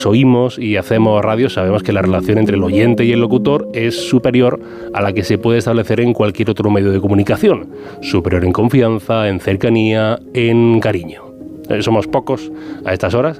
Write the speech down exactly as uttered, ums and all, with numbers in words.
oímos y hacemos radio, sabemos que la relación entre el oyente y el locutor es superior a la que se puede establecer en cualquier otro medio de comunicación. Superior en confianza, en cercanía, en cariño. Somos pocos a estas horas,